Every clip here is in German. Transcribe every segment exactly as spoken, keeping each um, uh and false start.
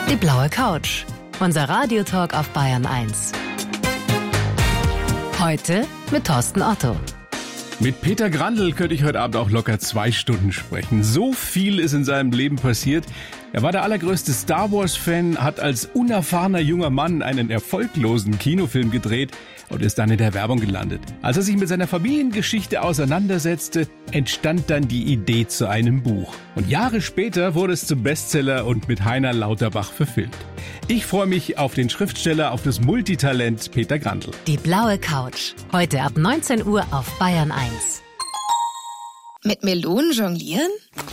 Die blaue Couch. Unser Radiotalk auf Bayern eins. Heute mit Thorsten Otto. Mit Peter Grandl könnte ich heute Abend auch locker zwei Stunden sprechen. So viel ist in seinem Leben passiert. Er war der allergrößte Star Wars-Fan, hat als unerfahrener junger Mann einen erfolglosen Kinofilm gedreht und ist dann in der Werbung gelandet. Als er sich mit seiner Familiengeschichte auseinandersetzte, entstand dann die Idee zu einem Buch. Und Jahre später wurde es zum Bestseller und mit Heiner Lauterbach verfilmt. Ich freue mich auf den Schriftsteller, auf das Multitalent Peter Grandl. Die blaue Couch. Heute ab neunzehn Uhr auf Bayern eins. Mit Melonen jonglieren?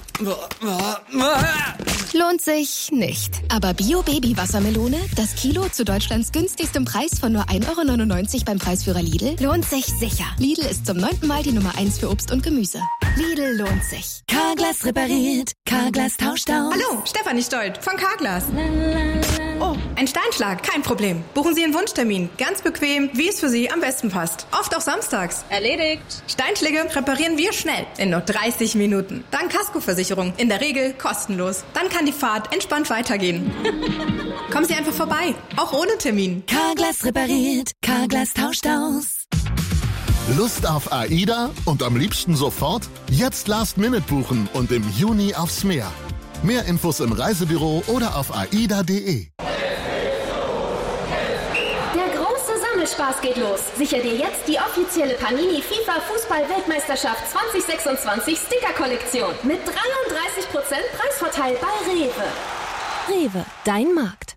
Lohnt sich nicht. Aber Bio-Baby-Wassermelone, das Kilo zu Deutschlands günstigstem Preis von nur ein Euro neunundneunzig beim Preisführer Lidl, lohnt sich sicher. Lidl ist zum neunten Mal die Nummer eins für Obst und Gemüse. Lidl lohnt sich. Carglass repariert, Carglass tauscht aus. Hallo, Stefanie Stolt von Carglass. Oh, ein Steinschlag, kein Problem. Buchen Sie einen Wunschtermin. Ganz bequem, wie es für Sie am besten passt. Oft auch samstags. Erledigt. Steinschläge reparieren wir schnell, in nur dreißig Minuten. Dann Kaskoversicherung, in der Regel kostenlos. Dann kann die Fahrt entspannt weitergehen. Kommen Sie einfach vorbei, auch ohne Termin. Carglass repariert, Carglass tauscht aus. Lust auf AIDA und am liebsten sofort? Jetzt Last Minute buchen und im Juni aufs Meer. Mehr Infos im Reisebüro oder auf aida punkt de. Der große Sammelspar geht los. Sicher dir jetzt die offizielle Panini FIFA Fußball-Weltmeisterschaft zwanzig sechsundzwanzig Sticker-Kollektion mit dreiunddreißig Prozent Preisvorteil bei Rewe. Rewe, dein Markt.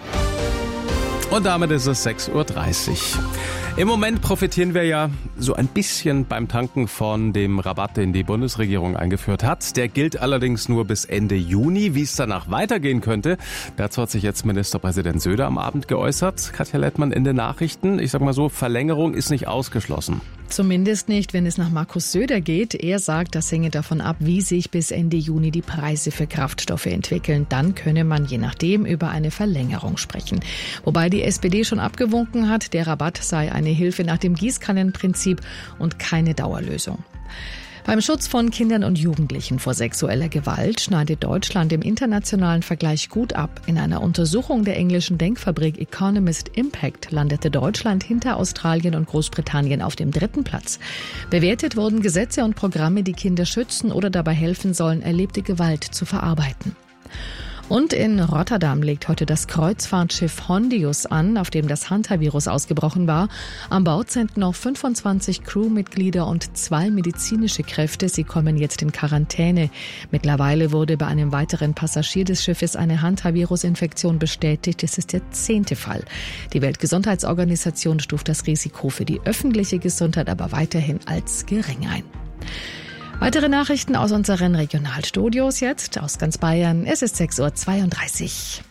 Und damit ist es sechs Uhr dreißig. Im Moment profitieren wir ja so ein bisschen beim Tanken von dem Rabatt, den die Bundesregierung eingeführt hat. Der gilt allerdings nur bis Ende Juni. Wie es danach weitergehen könnte, dazu hat sich jetzt Ministerpräsident Söder am Abend geäußert. Katja Lettmann in den Nachrichten. Ich sag mal so, Verlängerung ist nicht ausgeschlossen. Zumindest nicht, wenn es nach Markus Söder geht. Er sagt, das hänge davon ab, wie sich bis Ende Juni die Preise für Kraftstoffe entwickeln. Dann könne man je nachdem über eine Verlängerung sprechen. Wobei die S P D schon abgewunken hat, der Rabatt sei eine Hilfe nach dem Gießkannenprinzip und keine Dauerlösung. Beim Schutz von Kindern und Jugendlichen vor sexueller Gewalt schneidet Deutschland im internationalen Vergleich gut ab. In einer Untersuchung der englischen Denkfabrik Economist Impact landete Deutschland hinter Australien und Großbritannien auf dem dritten Platz. Bewertet wurden Gesetze und Programme, die Kinder schützen oder dabei helfen sollen, erlebte Gewalt zu verarbeiten. Und in Rotterdam legt heute das Kreuzfahrtschiff Hondius an, auf dem das Hantavirus ausgebrochen war. An Bord sind noch fünfundzwanzig Crewmitglieder und zwei medizinische Kräfte. Sie kommen jetzt in Quarantäne. Mittlerweile wurde bei einem weiteren Passagier des Schiffes eine Hantavirus-Infektion bestätigt. Es ist der zehnte Fall. Die Weltgesundheitsorganisation stuft das Risiko für die öffentliche Gesundheit aber weiterhin als gering ein. Weitere Nachrichten aus unseren Regionalstudios jetzt aus ganz Bayern. Es ist sechs Uhr zweiunddreißig.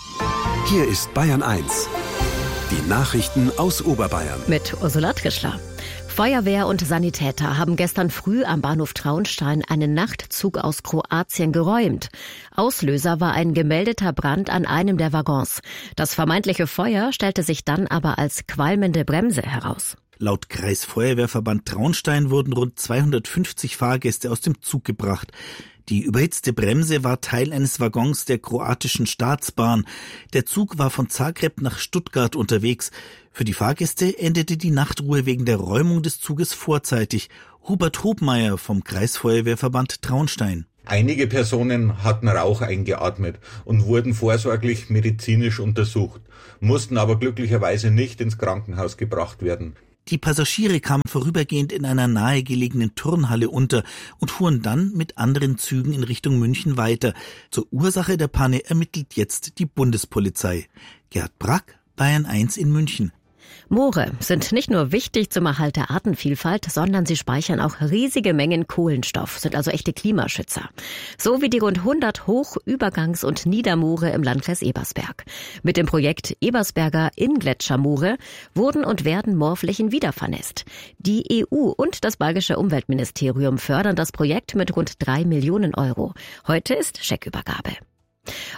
Hier ist Bayern eins. Die Nachrichten aus Oberbayern. Mit Ursula Trischler. Feuerwehr und Sanitäter haben gestern früh am Bahnhof Traunstein einen Nachtzug aus Kroatien geräumt. Auslöser war ein gemeldeter Brand an einem der Waggons. Das vermeintliche Feuer stellte sich dann aber als qualmende Bremse heraus. Laut Kreisfeuerwehrverband Traunstein wurden rund zweihundertfünfzig Fahrgäste aus dem Zug gebracht. Die überhitzte Bremse war Teil eines Waggons der kroatischen Staatsbahn. Der Zug war von Zagreb nach Stuttgart unterwegs. Für die Fahrgäste endete die Nachtruhe wegen der Räumung des Zuges vorzeitig. Hubert Hobmeier vom Kreisfeuerwehrverband Traunstein. Einige Personen hatten Rauch eingeatmet und wurden vorsorglich medizinisch untersucht, mussten aber glücklicherweise nicht ins Krankenhaus gebracht werden. Die Passagiere kamen vorübergehend in einer nahegelegenen Turnhalle unter und fuhren dann mit anderen Zügen in Richtung München weiter. Zur Ursache der Panne ermittelt jetzt die Bundespolizei. Gerd Brack, Bayern eins in München. Moore sind nicht nur wichtig zum Erhalt der Artenvielfalt, sondern sie speichern auch riesige Mengen Kohlenstoff, sind also echte Klimaschützer. So wie die rund hundert Hoch-, Übergangs- und Niedermoore im Landkreis Ebersberg. Mit dem Projekt Ebersberger Ingletschermoore wurden und werden Moorflächen wiedervernässt. Die E U und das Bayerische Umweltministerium fördern das Projekt mit rund drei Millionen Euro. Heute ist Scheckübergabe.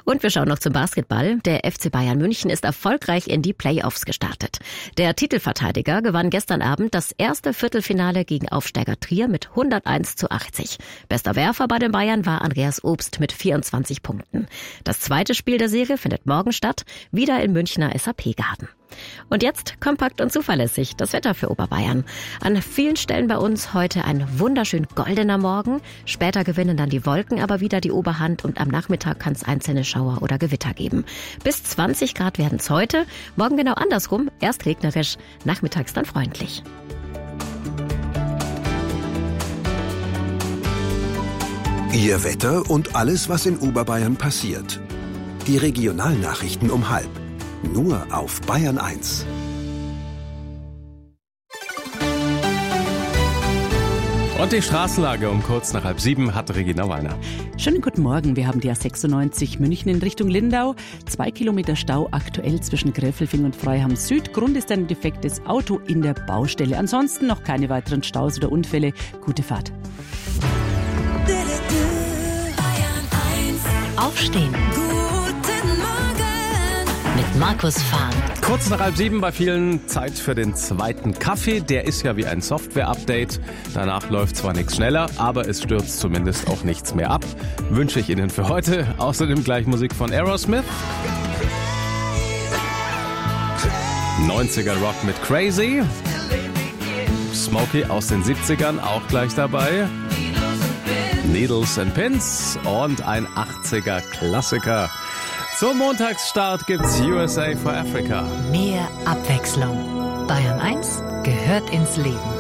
Und wir schauen noch zum Basketball. Der F C Bayern München ist erfolgreich in die Playoffs gestartet. Der Titelverteidiger gewann gestern Abend das erste Viertelfinale gegen Aufsteiger Trier mit hunderteins zu achtzig. Bester Werfer bei den Bayern war Andreas Obst mit vierundzwanzig Punkten. Das zweite Spiel der Serie findet morgen statt, wieder im Münchner S A P-Garten. Und jetzt kompakt und zuverlässig das Wetter für Oberbayern. An vielen Stellen bei uns heute ein wunderschön goldener Morgen. Später gewinnen dann die Wolken aber wieder die Oberhand und am Nachmittag kann es einzelne Schauer oder Gewitter geben. Bis zwanzig Grad werden es heute, morgen genau andersrum, erst regnerisch, nachmittags dann freundlich. Ihr Wetter und alles, was in Oberbayern passiert. Die Regionalnachrichten um halb. Nur auf Bayern eins. Und die Straßenlage um kurz nach halb sieben hat Regina Weiner. Schönen guten Morgen. Wir haben die A sechsundneunzig München in Richtung Lindau. Zwei Kilometer Stau aktuell zwischen Gräfelfing und Freiham Süd. Grund ist ein defektes Auto in der Baustelle. Ansonsten noch keine weiteren Staus oder Unfälle. Gute Fahrt. Aufstehen. Mit Markus Fahn. Kurz nach halb sieben bei vielen Zeit für den zweiten Kaffee. Der ist ja wie ein Software-Update. Danach läuft zwar nichts schneller, aber es stürzt zumindest auch nichts mehr ab. Wünsche ich Ihnen für heute. Außerdem gleich Musik von Aerosmith. neunziger Rock mit Crazy. Smokey aus den siebzigern auch gleich dabei. Needles and Pins und ein achtziger Klassiker. Zum Montagsstart gibt's U S A for Africa. Mehr Abwechslung. Bayern eins gehört ins Leben.